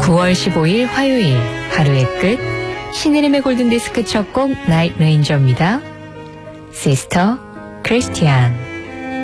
9월 15일 화요일 하루의 끝 신혜림의 골든디스크 첫 곡 나이트 레인저입니다. 시스터 크리스티안.